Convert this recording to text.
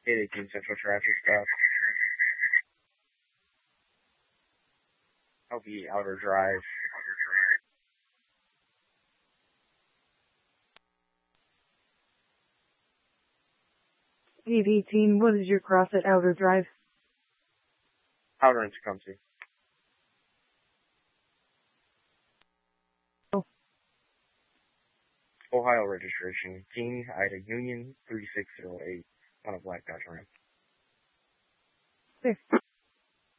818 Central Traffic Stop. I'll be Outer Drive. Steve 18, what is your cross at Outer Drive? Outer and Tecumseh. Ohio registration, King Ida Union 3608 on a black Dodge Ram. 6.